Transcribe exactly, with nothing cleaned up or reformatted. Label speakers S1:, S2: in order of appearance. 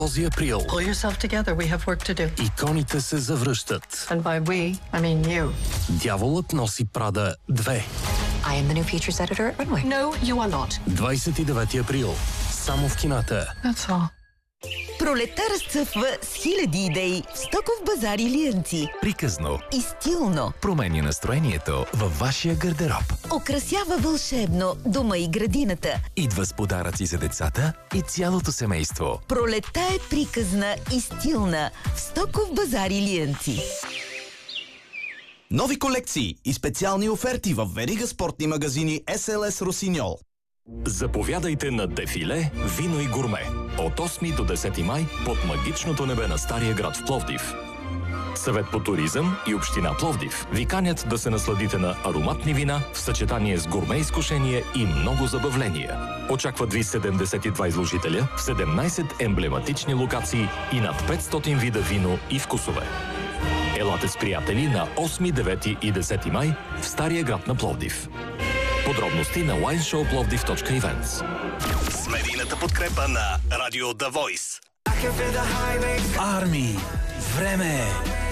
S1: Този април
S2: Pull yourself together, we have work to do.
S1: иконите се завръщат.
S2: And by we, I mean you.
S1: Дяволът носи Прада две.
S3: I am the new features editor at Runway.
S2: No, you are not.
S1: двадесет и девети април. Само в кината.
S2: That's all.
S4: Пролетта разцъфва с хиляди идеи в Стоков базар и Лиънци.
S5: Приказно
S4: И стилно.
S5: промени настроението във вашия гардероб.
S4: Украсява вълшебно дома и градината.
S5: Идва с подаръци за децата и цялото семейство.
S4: Пролетта е приказна и стилна в Стоков базар и Лиънци.
S6: Нови колекции и специални оферти в верига спортни магазини Ес Ел Ес Росиньол.
S7: Заповядайте на Дефиле, вино и гурме от осми до десети май под магичното небе на Стария град в Пловдив. Съвет по туризъм и община Пловдив ви канят да се насладите на ароматни вина в съчетание с гурме изкушение и много забавления. Очакват ви седемдесет и два изложителя в седемнадесет емблематични локации и над петстотин вида вино и вкусове. Елате с приятели на осми, девети и десети май в Стария град на Пловдив. Подробности на уайн шоу пловдив точка ивентс.
S8: С медийната подкрепа на Радио The Voice.
S9: Арми, време е!